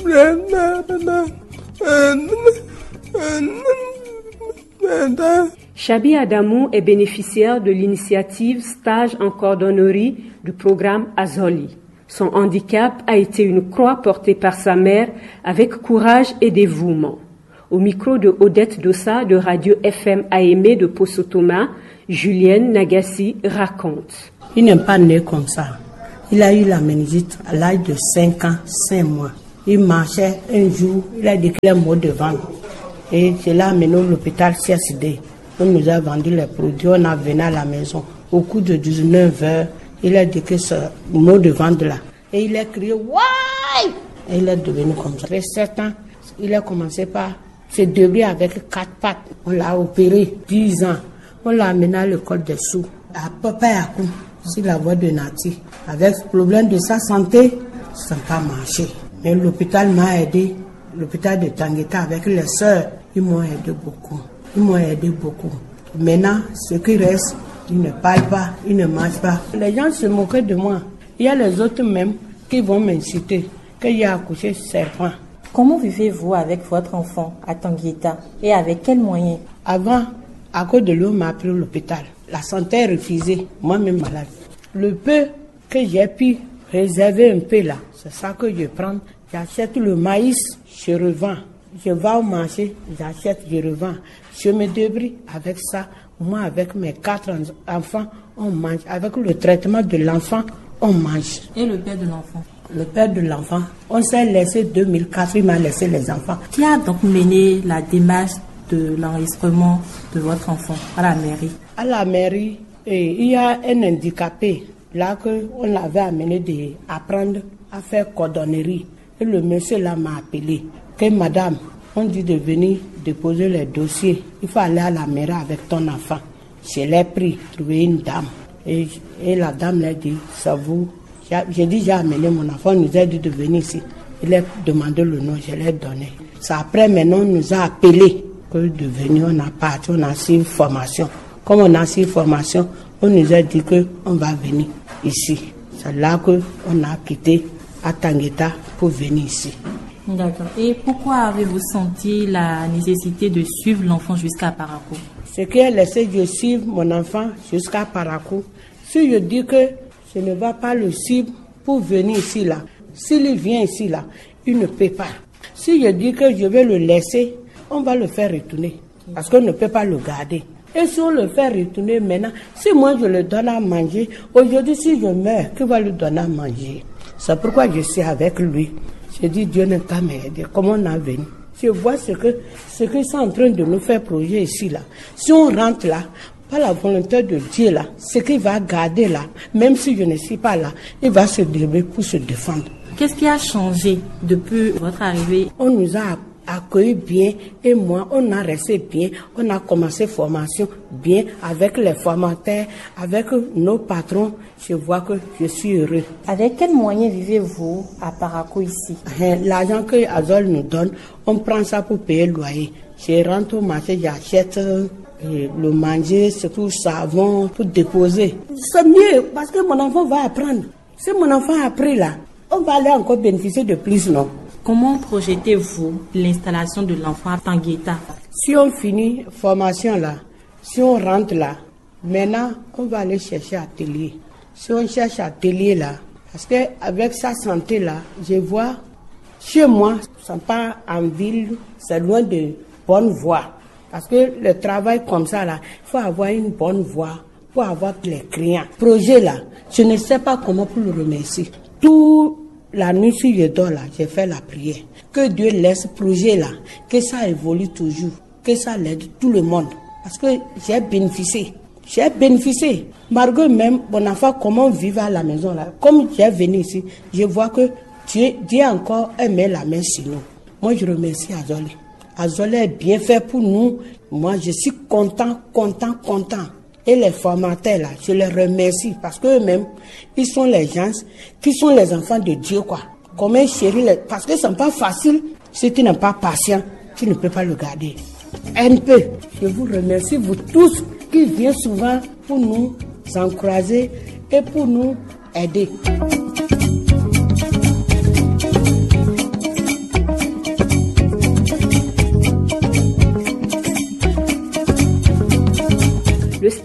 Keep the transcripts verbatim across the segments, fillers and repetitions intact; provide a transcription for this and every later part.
Chabi Adamou est bénéficiaire de l'initiative Stage en cordonnerie du programme Azoli. Son handicap a été une croix portée par sa mère avec courage et dévouement. Au micro de Odette Dossa de Radio F M A M E de Posotoma, Julienne Nagassi raconte. Il n'est pas né comme ça. Il a eu la méningite à l'âge de cinq ans, cinq mois. Il marchait un jour, il a déclaré un mot de ventre. Et je l'ai amené à l'hôpital C S D. On nous a vendu les produits, on a venu à la maison. Au coup de dix-neuf heures, il a dit que ce mot de ventre là. Et il a crié « Wouah !» Et il est devenu comme ça. Après sept ans, il a commencé par se débrouiller avec quatre pattes. On l'a opéré dix ans. On l'a amené à l'école des sourds. À Papayakou, sur la voie de Nati. Avec le problème de sa santé, ça n'a pas marché. Mais l'hôpital m'a aidé. L'hôpital de Tangueta avec les sœurs, ils m'ont aidé beaucoup. Ils m'ont aidé beaucoup. Maintenant, ce qui reste, ils ne parlent pas, ils ne mangent pas. Les gens se moquaient de moi. Il y a les autres même qui vont m'inciter, qu'il y a accouché serpent. Comment vivez-vous avec votre enfant à Tangueta et avec quels moyens? Avant, à cause de l'eau, on m'a appris à l'hôpital. La santé est refusée, moi-même malade. Le peu que j'ai pu réserver un peu là, c'est ça que je prends. J'achète le maïs, je revends. Je vais au marché, j'achète, je revends. Je me débrouille avec ça. Moi, avec mes quatre enfants, on mange. Avec le traitement de l'enfant, on mange. Et le père de l'enfant? Le père de l'enfant, on s'est laissé deux mille quatre, il m'a laissé les enfants. Qui a donc mené la démarche de l'enregistrement de votre enfant à la mairie? À la mairie, et il y a un handicapé là qu'on l'avait amené d'apprendre à faire cordonnerie. Et le monsieur là m'a appelé que madame, on dit de venir déposer les dossiers. Il faut aller à la mairie avec ton enfant. Je l'ai pris, trouver une dame. Et, et la dame l'a dit, ça vous... J'ai dit, j'ai amené mon enfant, on nous a dit de venir ici. Il a demandé le nom, je l'ai donné. C'est après, maintenant, on nous a appelé que de venir, on a parti, on a suivi formation. Comme on a suivi formation, on nous a dit qu'on va venir ici. C'est là qu'on a quitté à Tangueta pour venir ici. D'accord. Et pourquoi avez-vous senti la nécessité de suivre l'enfant jusqu'à Parakou? Ce qui a laissé de suivre mon enfant jusqu'à Parakou, si je dis que je ne vais pas le suivre pour venir ici là, s'il vient ici là, il ne peut pas. Si je dis que je vais le laisser, on va le faire retourner parce qu'on ne peut pas le garder. Et si on le fait retourner maintenant, si moi je le donne à manger, aujourd'hui si je meurs, qui va lui donner à manger? C'est pourquoi je suis avec lui. Je dis Dieu n'est pas m'aider. Comment on a venu? Je vois ce que ce qu'ils sont en train de nous faire projet ici là. Si on rentre là, par la volonté de Dieu là, ce qu'il va garder là, même si je ne suis pas là, il va se débrouiller pour se défendre. Qu'est-ce qui a changé depuis votre arrivée? On nous a accueilli bien et moi, on a resté bien. On a commencé formation bien avec les formateurs, avec nos patrons. Je vois que je suis heureux. Avec quels moyens vivez-vous à Parakou ici? L'argent que Azol nous donne, on prend ça pour payer le loyer. Je rentre au marché, j'achète le manger, surtout le savon pour déposer. C'est mieux parce que mon enfant va apprendre. Si mon enfant a appris là, on va aller encore bénéficier de plus, non? Comment projetez-vous l'installation de l'enfant à Tangueta? Si on finit formation là, si on rentre là, maintenant on va aller chercher atelier. Si on cherche atelier là, parce qu'avec sa santé là, je vois, chez moi, ce n'est pas en ville, c'est loin de bonne voie. Parce que le travail comme ça là, il faut avoir une bonne voie pour avoir les clients. Projet là, je ne sais pas comment pour le remercier. Tout la nuit, si je dors là, j'ai fait la prière. Que Dieu laisse projet là, que ça évolue toujours, que ça l'aide tout le monde. Parce que j'ai bénéficié. J'ai bénéficié. Margot même, mon enfant, comment vivre à la maison là. Comme j'ai venu ici, je vois que Dieu, Dieu encore aimé la main sur nous. Moi, je remercie Azoli. Azoli est bien fait pour nous. Moi, je suis content, content, content. Et les formateurs là, je les remercie parce qu'eux-mêmes, ils sont les gens qui sont les enfants de Dieu, quoi. Comme un chéri, parce que ce n'est pas facile. Si tu n'es pas patient, tu ne peux pas le garder. Un peu. Je vous remercie, vous tous qui viennent souvent pour nous encourager et pour nous aider.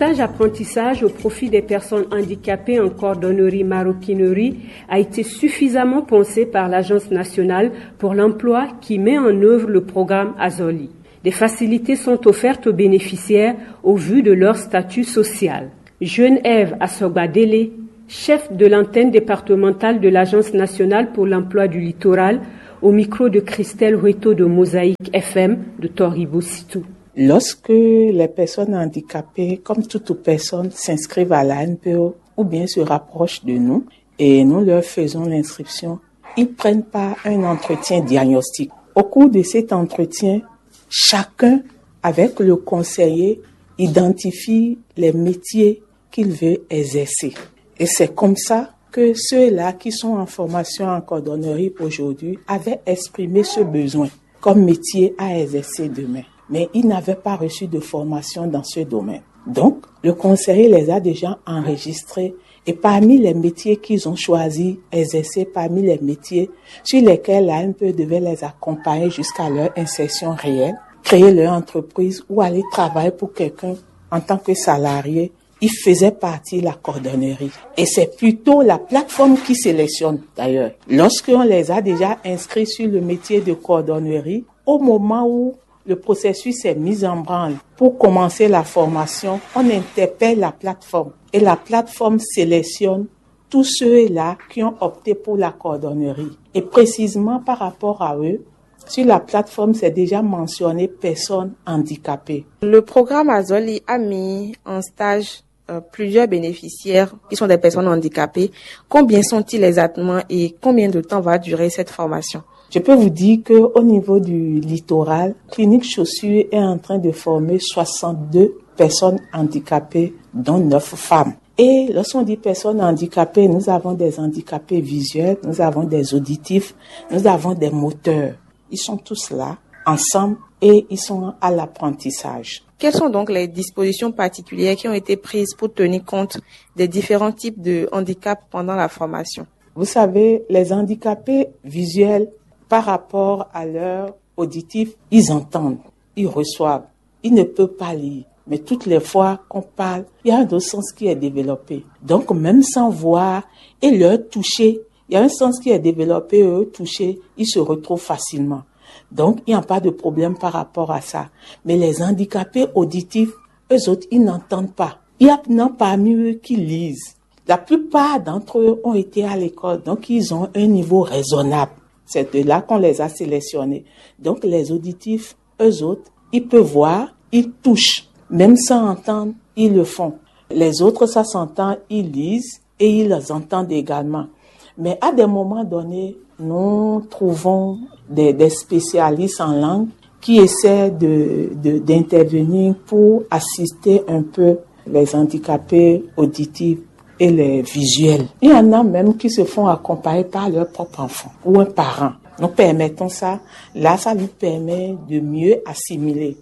stage apprentissage au profit des personnes handicapées en cordonnerie-maroquinerie a été suffisamment pensé par l'Agence nationale pour l'emploi qui met en œuvre le programme Azoli. Des facilités sont offertes aux bénéficiaires au vu de leur statut social. Geneviève Assogbadele, chef de l'antenne départementale de l'Agence nationale pour l'emploi du littoral, au micro de Christelle Hueto de Mosaïque F M de Toribou-Sitou. Lorsque les personnes handicapées, comme toute personne, s'inscrivent à l'A N P O ou bien se rapprochent de nous et nous leur faisons l'inscription, ils prennent part à un entretien diagnostique. Au cours de cet entretien, chacun, avec le conseiller, identifie les métiers qu'il veut exercer. Et c'est comme ça que ceux-là qui sont en formation en cordonnerie aujourd'hui avaient exprimé ce besoin comme métier à exercer demain. Mais ils n'avaient pas reçu de formation dans ce domaine. Donc, le conseiller les a déjà enregistrés et parmi les métiers qu'ils ont choisi exercer, parmi les métiers sur lesquels l'A N P E devait les accompagner jusqu'à leur insertion réelle, créer leur entreprise ou aller travailler pour quelqu'un en tant que salarié, il faisait partie de la cordonnerie. Et c'est plutôt la plateforme qui sélectionne d'ailleurs. Lorsqu'on les a déjà inscrits sur le métier de cordonnerie, au moment où le processus est mis en branle pour commencer la formation, on interpelle la plateforme et la plateforme sélectionne tous ceux-là qui ont opté pour la cordonnerie. Et précisément par rapport à eux, sur la plateforme, c'est déjà mentionné personnes handicapées. Le programme Azoli a mis en stage euh, plusieurs bénéficiaires qui sont des personnes handicapées. Combien sont-ils exactement et combien de temps va durer cette formation? Je peux vous dire qu'au niveau du littoral, Clinique Chaussure est en train de former soixante-deux personnes handicapées, dont neuf femmes. Et lorsqu'on dit personnes handicapées, nous avons des handicapés visuels, nous avons des auditifs, nous avons des moteurs. Ils sont tous là, ensemble, et ils sont à l'apprentissage. Quelles sont donc les dispositions particulières qui ont été prises pour tenir compte des différents types de handicaps pendant la formation? Vous savez, les handicapés visuels, par rapport à leur auditif, ils entendent, ils reçoivent, ils ne peuvent pas lire. Mais toutes les fois qu'on parle, il y a un autre sens qui est développé. Donc, même sans voir et leur toucher, il y a un sens qui est développé, eux, toucher, ils se retrouvent facilement. Donc, il n'y a pas de problème par rapport à ça. Mais les handicapés auditifs, eux autres, ils n'entendent pas. Il y a non parmi eux qui lisent. La plupart d'entre eux ont été à l'école, donc ils ont un niveau raisonnable. C'est de là qu'on les a sélectionnés. Donc, les auditifs, eux autres, ils peuvent voir, ils touchent. Même sans entendre, ils le font. Les autres, ça s'entend, ils lisent et ils les entendent également. Mais à des moments donnés, nous trouvons des, des spécialistes en langue qui essaient de, de, d'intervenir pour assister un peu les handicapés auditifs et les visuels. Il y en a même qui se font accompagner par leur propre enfant ou un parent. Nous permettons ça. Là, ça lui permet de mieux assimiler.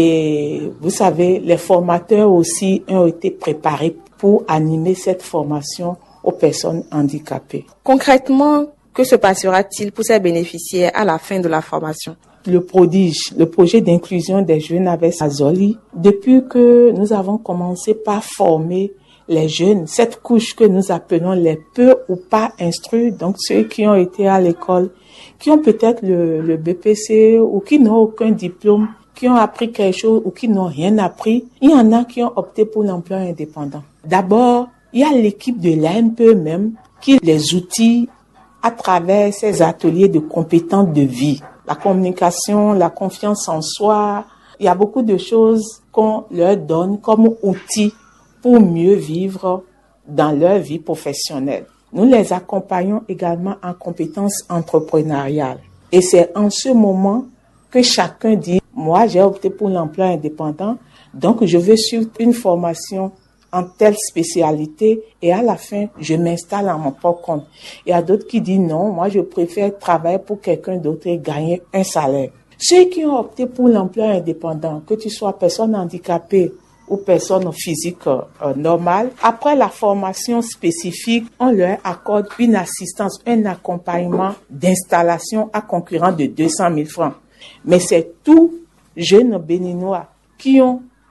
Et vous savez, les formateurs aussi ont été préparés pour animer cette formation aux personnes handicapées. Concrètement, que se passera-t-il pour ces bénéficiaires à la fin de la formation? Le prodige, le projet d'inclusion des jeunes avec Azoli, depuis que nous avons commencé par former les jeunes, cette couche que nous appelons les peu ou pas instruits, donc ceux qui ont été à l'école, qui ont peut-être le, le B P C ou qui n'ont aucun diplôme, qui ont appris quelque chose ou qui n'ont rien appris. Il y en a qui ont opté pour l'emploi indépendant. D'abord, il y a l'équipe de l'A N P E même qui les outille à travers ces ateliers de compétences de vie. La communication, la confiance en soi, il y a beaucoup de choses qu'on leur donne comme outils pour mieux vivre dans leur vie professionnelle. Nous les accompagnons également en compétences entrepreneuriales. Et c'est en ce moment que chacun dit, moi j'ai opté pour l'emploi indépendant, donc je veux suivre une formation en telle spécialité et à la fin, je m'installe à mon propre compte. Il y a d'autres qui disent non, moi je préfère travailler pour quelqu'un d'autre et gagner un salaire. Ceux qui ont opté pour l'emploi indépendant, que tu sois personne handicapée ou personne physique euh, normale, après la formation spécifique, on leur accorde une assistance, un accompagnement d'installation à concurrent de deux cent mille francs. Mais c'est tous jeunes béninois qui ont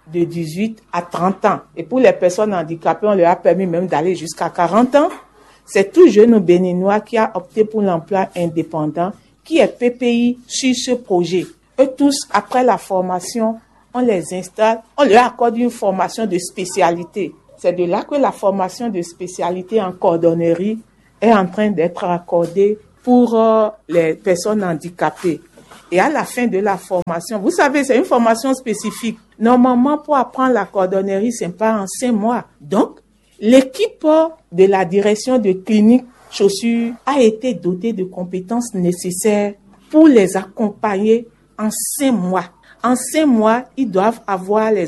de dix-huit à trente ans. Et pour les personnes handicapées, on leur a permis même d'aller jusqu'à quarante ans. C'est tout jeune béninois qui a opté pour l'emploi indépendant, qui est P P I sur ce projet. Eux tous, après la formation, on les installe, on leur accorde une formation de spécialité. C'est de là que la formation de spécialité en cordonnerie est en train d'être accordée pour euh, les personnes handicapées. Et à la fin de la formation, vous savez, c'est une formation spécifique. Normalement, pour apprendre la cordonnerie, c'est pas en cinq mois. Donc, l'équipe de la direction de clinique chaussures a été dotée de compétences nécessaires pour les accompagner en cinq mois. En cinq mois, ils doivent avoir les